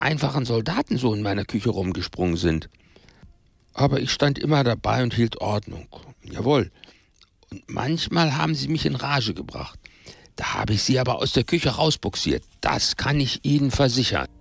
einfachen Soldaten so in meiner Küche rumgesprungen sind. Aber ich stand immer dabei und hielt Ordnung. Jawohl. Und manchmal haben sie mich in Rage gebracht. Da habe ich sie aber aus der Küche rausbugsiert. Das kann ich Ihnen versichern.